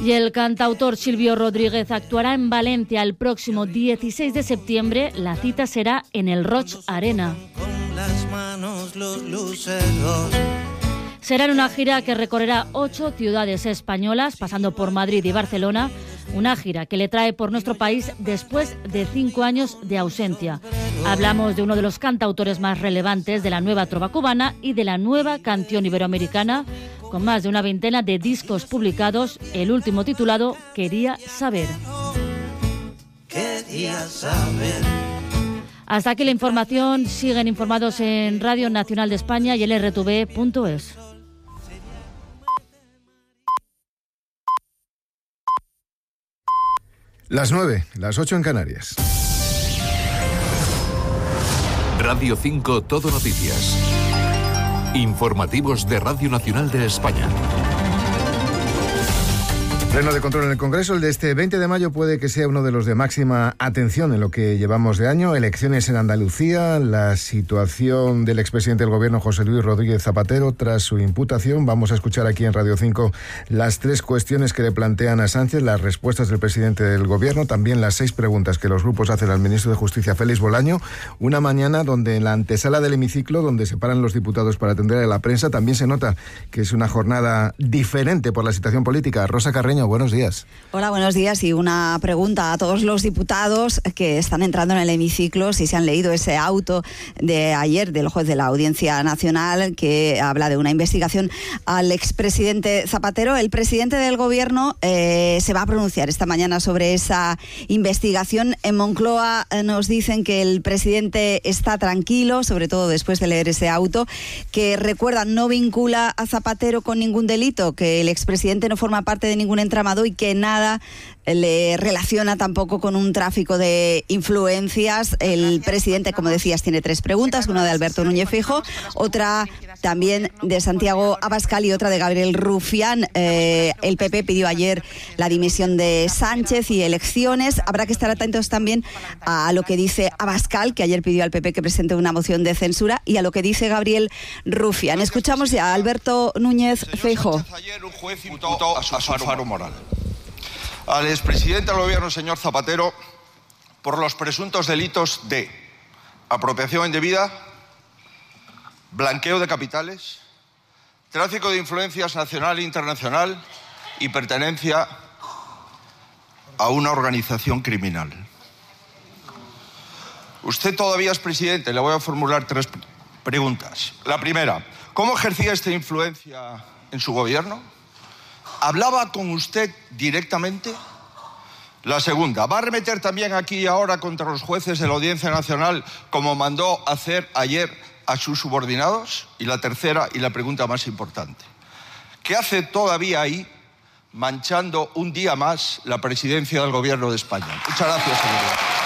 Y el cantautor Silvio Rodríguez actuará en Valencia el próximo 16 de septiembre. La cita será en el Roig Arena. Será en una gira que recorrerá 8 ciudades españolas, pasando por Madrid y Barcelona. Una gira que le trae por nuestro país después de 5 años de ausencia. Hablamos de uno de los cantautores más relevantes de la nueva trova cubana y de la nueva canción iberoamericana, con más de una veintena de discos publicados, el último titulado Quería saber. Hasta aquí la información. Siguen informados en Radio Nacional de España y el rtv.es. Las 9, las 8 en Canarias. Radio 5 Todo Noticias. Informativos de Radio Nacional de España. Pleno de control en el Congreso. El de este 20 de mayo puede que sea uno de los de máxima atención en lo que llevamos de año. Elecciones en Andalucía, la situación del expresidente del Gobierno, José Luis Rodríguez Zapatero, tras su imputación. Vamos a escuchar aquí en Radio 5 las 3 cuestiones que le plantean a Sánchez, las respuestas del presidente del Gobierno, también las 6 preguntas que los grupos hacen al ministro de Justicia, Félix Bolaño. Una mañana donde en la antesala del hemiciclo, donde se paran los diputados para atender a la prensa, también se nota que es una jornada diferente por la situación política. Rosa Carreño, buenos días. Hola, buenos días. Y una pregunta a todos los diputados que están entrando en el hemiciclo, si se han leído ese auto de ayer del juez de la Audiencia Nacional que habla de una investigación al expresidente Zapatero. El presidente del Gobierno se va a pronunciar esta mañana sobre esa investigación. En Moncloa nos dicen que el presidente está tranquilo, sobre todo después de leer ese auto, que recuerdan no vincula a Zapatero con ningún delito, que el expresidente no forma parte de ningún entramado y que nada le relaciona tampoco con un tráfico de influencias. El presidente, como decías, tiene 3 preguntas, una de Alberto Núñez Feijóo, otra también de Santiago Abascal y otra de Gabriel Rufián. El PP pidió ayer la dimisión de Sánchez y elecciones. Habrá que estar atentos también a lo que dice Abascal, que ayer pidió al PP que presente una moción de censura, y a lo que dice Gabriel Rufián. Escuchamos ya a Alberto Núñez Feijóo. Ayer un juez imputó a su faro moral al expresidente del Gobierno, señor Zapatero, por los presuntos delitos de apropiación indebida, blanqueo de capitales, tráfico de influencias nacional e internacional y pertenencia a una organización criminal. Usted todavía es presidente. Le voy a formular 3 preguntas. La primera, ¿cómo ejercía esta influencia en su gobierno? ¿Hablaba con usted directamente? La segunda, ¿va a arremeter también aquí y ahora contra los jueces de la Audiencia Nacional como mandó hacer ayer a sus subordinados? Y la tercera, y la pregunta más importante, ¿qué hace todavía ahí manchando un día más la presidencia del Gobierno de España? Muchas gracias, señor.